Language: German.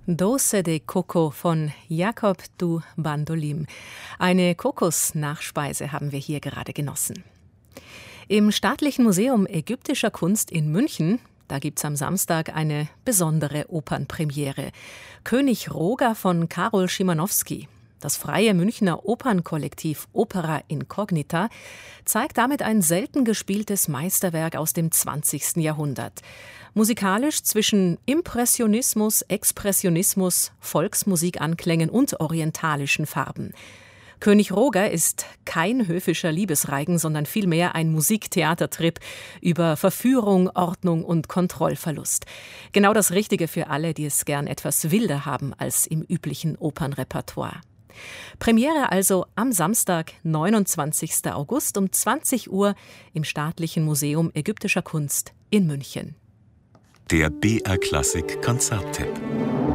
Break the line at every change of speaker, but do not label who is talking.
Doce de Coco von Jacob du Bandolim. Eine Kokosnachspeise haben wir hier gerade genossen. Im Staatlichen Museum ägyptischer Kunst in München, da gibt's am Samstag eine besondere Opernpremiere. König Roger von Karol Szymanowski. Das freie Münchner Opernkollektiv Opera Incognita zeigt damit ein selten gespieltes Meisterwerk aus dem 20. Jahrhundert. Musikalisch zwischen Impressionismus, Expressionismus, Volksmusikanklängen und orientalischen Farben. König Roger ist kein höfischer Liebesreigen, sondern vielmehr ein Musiktheatertrip über Verführung, Ordnung und Kontrollverlust. Genau das Richtige für alle, die es gern etwas wilder haben als im üblichen Opernrepertoire. Premiere also am Samstag, 29. August um 20 Uhr im Staatlichen Museum ägyptischer Kunst in München.
Der BR Klassik Konzerttipp.